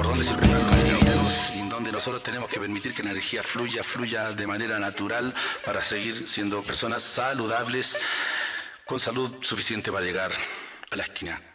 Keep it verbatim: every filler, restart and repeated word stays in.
por dónde circulan los meridianos y en donde nosotros tenemos que permitir que la energía fluya, fluya de manera natural para seguir siendo personas saludables con salud suficiente para llegar a la esquina.